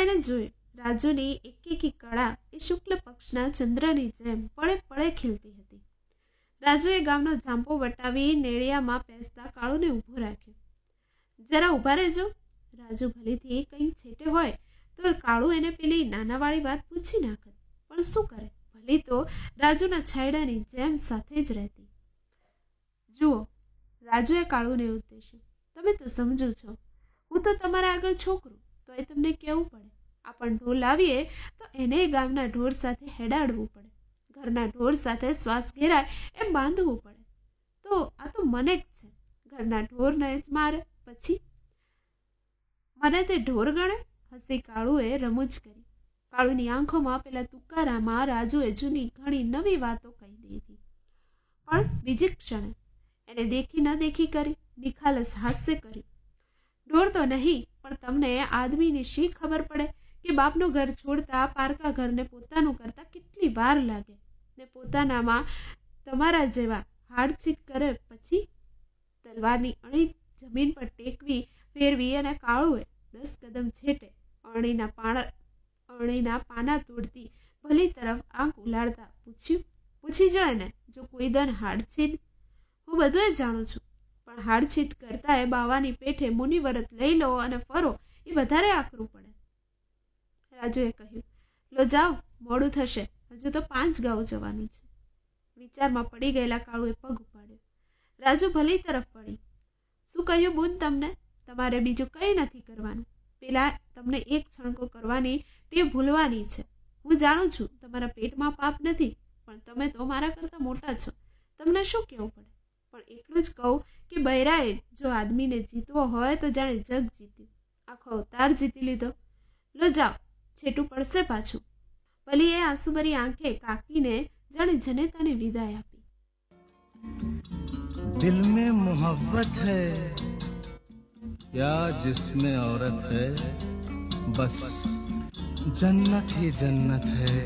એણે જોયું રાજુની એકેકી કળા એ શુક્લ પક્ષના ચંદ્રની જેમ પળે પળે ખીલતી હતી. રાજુએ ગામનો ઝાંપો વટાવી નેળિયામાં પેસતા કાળુને ઊભો રાખ્યો. જરા ઊભા રહેજો. રાજુ ભલીથી કંઈક છેટે હોય તો કાળુ એને પેલી નાનાવાળી વાત પૂછી નાખત, પણ શું કરે, ભલી તો રાજુના છાયડાની જેમ સાથે જ રહેતી. જુઓ, રાજુએ કાળુને ઉદ્દેશ્યું, તમે તો સમજો છો, હું તો તમારા આગળ છોકરું, તો એ તમને કહેવું પડે. આપણ ઢોર લાવીએ તો એને ગામના ઢોર સાથે હેડાડવું પડે, ઘરના ઢોર સાથે શ્વાસ ઘેરાય એમ બાંધવું પડે. તો આ તો મને જ છે, ઘરના ઢોરને જ મારે, પછી મને તે ઢોર ગણે? હસી કાળુએ રમૂજ કરી. કાળુની આંખોમાં પેલા તુકારામાં રાજુએ જૂની ઘણી નવી વાતો કહી દીધી. પણ બીજી ક્ષણે એને દેખી ન દેખી કરી નિખાલસ હાસ્ય કર્યું. ઢોર તો નહીં, પણ તમને આદમીની શી ખબર પડે કે બાપનું ઘર છોડતા પારકા ઘરને પોતાનું કરતા કેટલી વાર લાગે, ને પોતાનામાં તમારા જેવા હાડછીટ કરે. પછી તલવારની અણી જમીન પર ટેકવી ફેરવી અને કાળુએ 10 કદમ છેટે અણીના પાના તોડતી ભલી તરફ આંખ ઉલાળતા પૂછી જો એને, જો કોઈ દન હાડછીટ? હું બધું જાણું છું, પણ હાડછીટ કરતા એ બાવાની પેઠે મુનિવરત લઈ લો અને ફરો એ વધારે આકરું પડે. રાજુએ કહ્યું, લો જાઓ, મોડું થશે, હજુ તો 5 ગાઉ જવાનું છે. વિચારમાં પડી ગયેલા કાળુએ પગ ઉપાડ્યો. રાજુ ભલી તરફ પડી. શું કહ્યું બુન તમને? તમારે બીજું કંઈ નથી કરવાનું, પેલા તમને એક છણકો કરવાની ટેવ ભૂલવાની છે. હું જાણું છું તમારા પેટમાં પાપ નથી, પણ તમે તો મારા કરતાં મોટા છો, તમને શું કહેવું પડે. પણ એટલું જ કહું કે બૈરાએ જો આદમીને જીતવો હોય તો જાણે જગ જીત્યું, આખો અવતાર જીતી લીધો. લો જાઓ, છેટું પડશે પાછું. ભલી એ આંસુભરી આંખે કાકીને જાણે જનેતાને વિદાય આપી. दिल में मोहब्बत है या जिसमें औरत है, बस जन्नत ही जन्नत है.